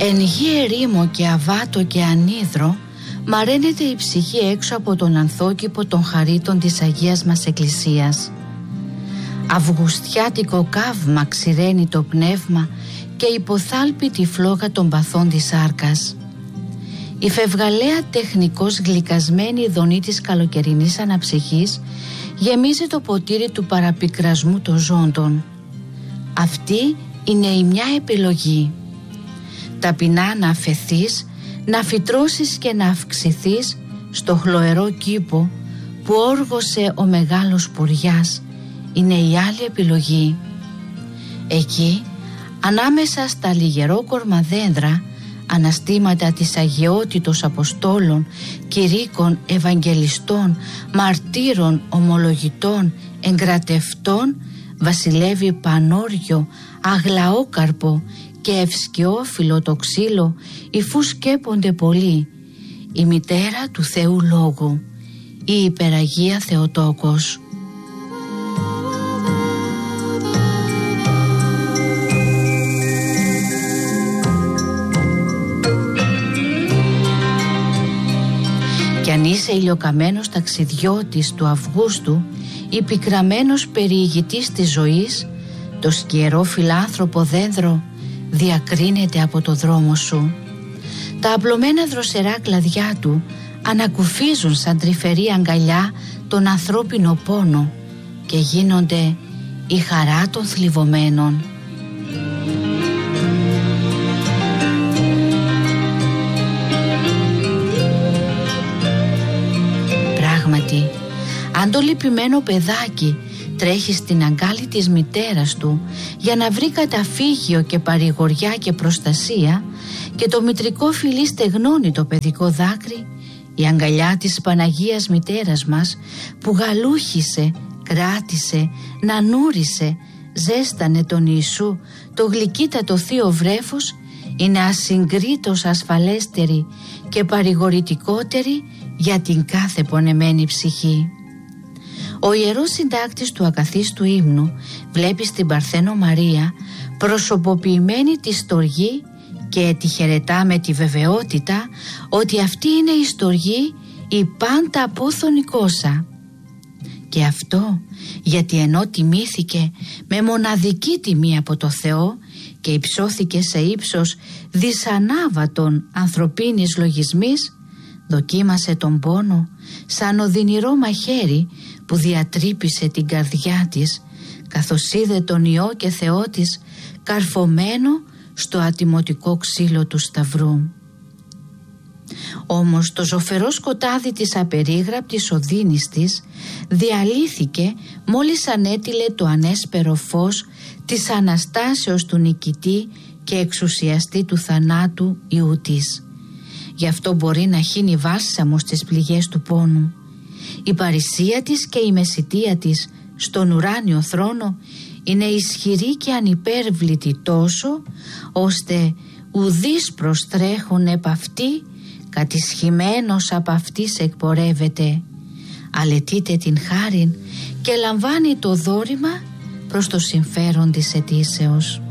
Εν γη ερήμο και αβάτο και ανίδρο, μαραίνεται η ψυχή έξω από τον ανθόκηπο των χαρίτων της Αγίας μας Εκκλησίας. Αυγουστιάτικο καύμα ξηραίνει το πνεύμα και υποθάλπει τη φλόγα των παθών της σάρκας. Η φευγαλαία τεχνικώς γλυκασμένη δονή της καλοκαιρινής αναψυχής γεμίζει το ποτήρι του παραπικρασμού των ζώντων. Αυτή είναι η μια επιλογή. Ταπεινά να αφεθείς, να φυτρώσεις και να αυξηθείς στο χλωερό κήπο που όργωσε ο μεγάλος Πουριάς είναι η άλλη επιλογή. Εκεί, ανάμεσα στα λιγερόκορμα δέντρα, αναστήματα της αγιότητος Αποστόλων, κηρύκων, Ευαγγελιστών, μαρτύρων, ομολογητών, εγκρατευτών, βασιλεύει πανόριο, αγλαόκαρπο και ευσκαιόφυλλο το ξύλο, υφού σκέπονται πολλοί, η μητέρα του Θεού Λόγου, η υπεραγία Θεοτόκος. Κι αν είσαι ηλιοκαμένος ταξιδιώτης του Αυγούστου ή πικραμένος περιηγητής της ζωής, το σκιερό φιλάνθρωπο δένδρο διακρίνεται από το δρόμο σου. Τα απλωμένα δροσερά κλαδιά του ανακουφίζουν σαν τρυφερή αγκαλιά τον ανθρώπινο πόνο και γίνονται η χαρά των θλιβωμένων. Πράγματι, αν το λυπημένο παιδάκι τρέχει στην αγκάλη της μητέρας του για να βρει καταφύγιο και παρηγοριά και προστασία και το μητρικό φιλί στεγνώνει το παιδικό δάκρυ, η αγκαλιά της Παναγίας Μητέρας μας που γαλούχησε, κράτησε, νανούρισε, ζέστανε τον Ιησού, το γλυκύτατο θείο βρέφος, είναι ασυγκρίτως ασφαλέστερη και παρηγορητικότερη για την κάθε πονεμένη ψυχή. Ο Ιερός Συντάκτης του ακαθίστου ύμνου βλέπει στην Παρθένο Μαρία προσωποποιημένη τη στοργή και τη χαιρετά με τη βεβαιότητα ότι αυτή είναι η στοργή η πάντα απόθονη κόσα. Και αυτό γιατί ενώ τιμήθηκε με μοναδική τιμή από το Θεό και υψώθηκε σε ύψος δυσανάβατον ανθρωπίνης λογισμής, δοκίμασε τον πόνο σαν οδυνηρό μαχαίρι που διατρύπησε την καρδιά της, καθώς είδε τον Υιό και Θεό της καρφωμένο στο ατιμωτικό ξύλο του Σταυρού. Όμως το ζωφερό σκοτάδι της απερίγραπτης οδύνης της διαλύθηκε μόλις ανέτειλε το ανέσπερο φως της Αναστάσεως του νικητή και εξουσιαστή του θανάτου Υιού της. Γι' αυτό μπορεί να χύνει βάλσαμο στις πληγές του πόνου. Η παρησία της και η μεσιτεία της στον ουράνιο θρόνο είναι ισχυρή και ανυπέρβλητη τόσο, ώστε ουδείς προστρέχουν επ' αυτή, κατησχημένος απ' αυτής εκπορεύεται. Αλετείται την χάριν και λαμβάνει το δώρημα προς το συμφέρον της αιτήσεως.